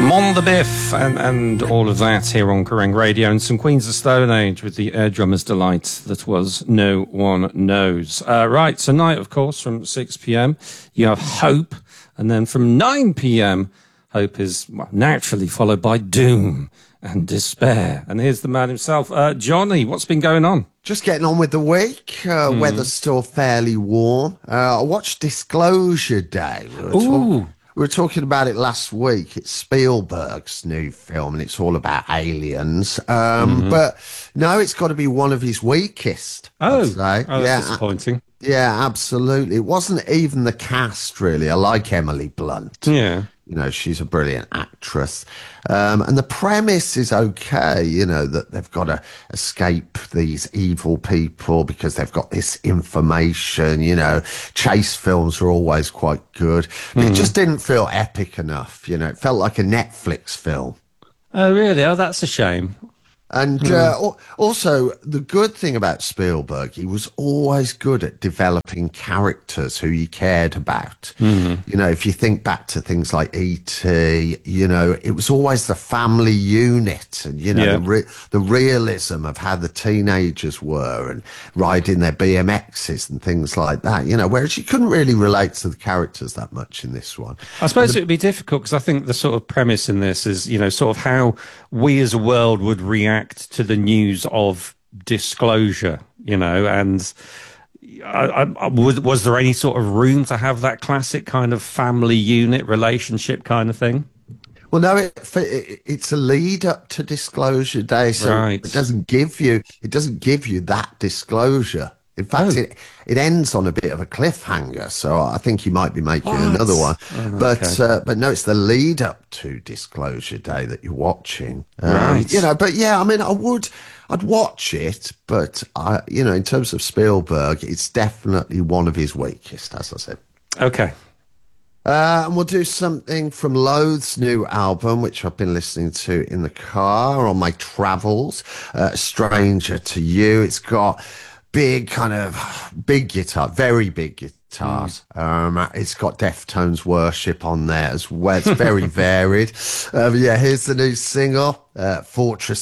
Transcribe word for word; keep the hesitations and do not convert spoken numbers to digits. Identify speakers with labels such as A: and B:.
A: Mon the Biff and, and all of that here on Kerrang Radio, and some Queens of Stone Age with the air drummer's delight that was No One Knows. Uh, right, tonight, of course, from six p.m, you have Hope, and then from nine p.m, Hope is well, naturally followed by Doom and Despair. And here's the man himself. Uh, Johnny, what's been going on?
B: Just getting on with the week. Uh, mm. Weather's still fairly warm. Uh, I watched Disclosure Day. We were
A: Ooh.
B: Talk- we were talking about it last week. It's Spielberg's new film, and it's all about aliens. Um, mm-hmm. But no, it's got to be one of his weakest.
A: Oh,
B: I'd say.
A: oh that's
B: yeah,
A: disappointing.
B: Yeah, absolutely. It wasn't even the cast, really. I like Emily Blunt.
A: Yeah.
B: You know, she's a brilliant actress. Um, and the premise is okay, you know, that they've got to escape these evil people because they've got this information, you know. Chase films are always quite good. But mm. it just didn't feel epic enough, you know. It felt like a Netflix film.
A: Oh, really? Oh, that's a shame.
B: And
A: mm.
B: uh, also, the good thing about Spielberg, he was always good at developing characters who you cared about.
A: Mm.
B: You know, if you think back to things like E T, you know, it was always the family unit and, you know,
A: yeah.
B: the, re- the realism of how the teenagers were and riding their B M Xs and things like that, you know, whereas you couldn't really relate to the characters that much in this one.
A: I suppose the- it would be difficult because I think the sort of premise in this is, you know, sort of how we as a world would react to the news of Disclosure, you know, and I, I, was, was there any sort of room to have that classic kind of family unit relationship kind of thing?
B: Well, no, it, it, it's a lead up to Disclosure Day, so
A: right.
B: it doesn't give you it doesn't give you that disclosure. In fact, oh. it it ends on a bit of a cliffhanger, so I think you might be making what? another one. Oh, but
A: okay.
B: uh, but no, it's the lead up to Disclosure Day that you're watching, um,
A: right?
B: You know, but yeah, I mean, I would, I'd watch it, but I, you know, in terms of Spielberg, it's definitely one of his weakest, as I said.
A: Okay.
B: Uh, and we'll do something from Loath's new album, which I've been listening to in the car on my travels. Uh, Stranger to You. It's got big kind of big guitar, very big guitars. Mm. Um, it's got Deftones Worship on there as well. It's very varied. Um, yeah, here's the new single, uh, Fortress